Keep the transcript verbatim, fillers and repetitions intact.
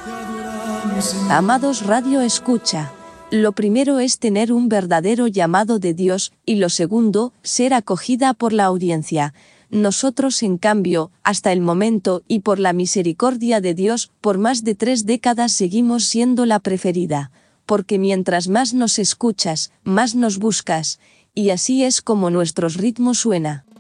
Amados Radio Escucha, lo primero es tener un verdadero llamado de Dios, y lo segundo, ser acogida por la audiencia. Nosotros, en cambio, hasta el momento, y por la misericordia de Dios, por más de tres décadas seguimos siendo la preferida. Porque mientras más nos escuchas, más nos buscas, y así es como nuestros ritmos suena.